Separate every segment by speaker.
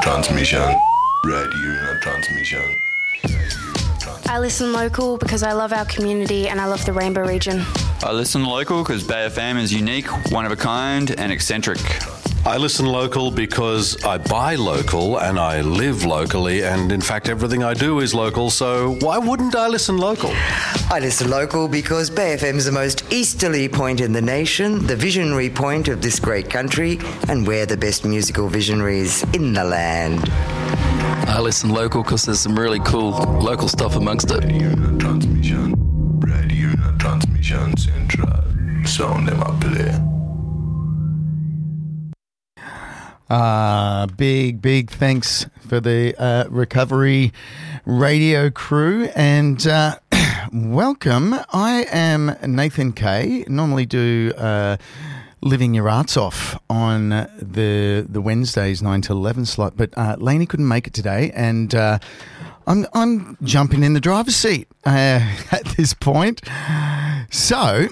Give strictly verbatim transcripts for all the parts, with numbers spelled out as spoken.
Speaker 1: transmission. Radio in transmission.
Speaker 2: I listen local because I love our community and I love the Rainbow region.
Speaker 3: I listen local because Bay F M is unique, one of a kind and eccentric.
Speaker 4: I listen local because I buy local and I live locally, and in fact everything I do is local, so why wouldn't I listen local?
Speaker 5: I listen local because Bay F M is the most easterly point in the nation, the visionary point of this great country, and we're the best musical visionaries in the land.
Speaker 6: I listen local because there's some really cool local stuff amongst it.
Speaker 1: Radio transmission. Radio transmission central. Sound them up there.
Speaker 7: Uh, big, big thanks for the uh, Recovery Radio crew, and uh, welcome. I am Nathan Kay. Normally do uh, Living Your Arts Off on the the Wednesdays nine to eleven slot, but uh, Lainey couldn't make it today, and uh, I'm I'm jumping in the driver's seat uh, at this point. So,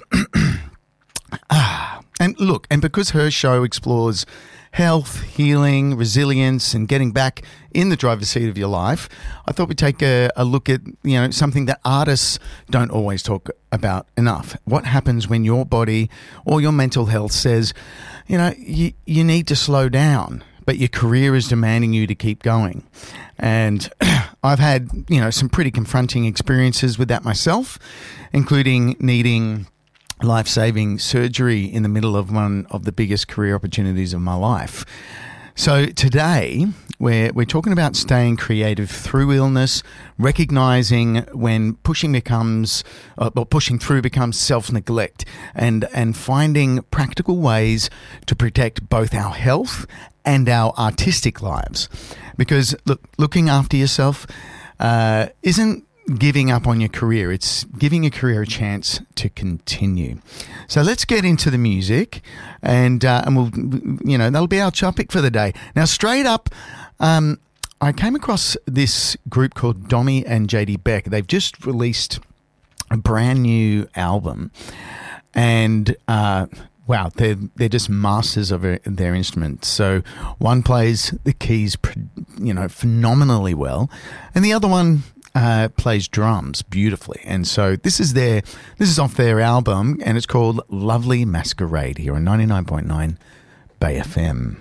Speaker 7: uh, and look, and because her show explores health, healing, resilience, and getting back in the driver's seat of your life, I thought we'd take a, a look at, you know, something that artists don't always talk about enough. What happens when your body or your mental health says, you know, you, you need to slow down, but your career is demanding you to keep going. And I've had, you know, some pretty confronting experiences with that myself, including needing life-saving surgery in the middle of one of the biggest career opportunities of my life. So today, we're, we're talking about staying creative through illness, recognizing when pushing becomes, uh, or pushing through becomes self-neglect, and, and finding practical ways to protect both our health and our artistic lives. Because look, looking after yourself uh, isn't giving up on your career. It's giving your career a chance to continue. So let's get into the music, and uh, and we'll, you know, that'll be our topic for the day. Now, straight up, um, I came across this group called Dommy and J D Beck. They've just released a brand new album, and uh, wow, they're they're just masters of their instruments. So one plays the keys, you know, phenomenally well, and the other one Uh, plays drums beautifully. And so this is their this is off their album, and it's called Lovely Masquerade here on ninety-nine point nine Bay F M.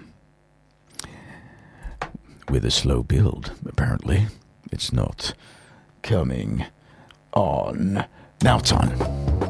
Speaker 7: With a slow build, apparently. It's not coming on. Now it's on.